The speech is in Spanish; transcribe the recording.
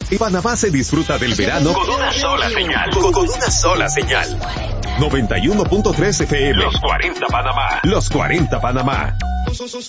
En Panamá se disfruta del verano con una sola señal. Con una sola señal. 91.3 FM. Los 40 Panamá. Los 40 Panamá.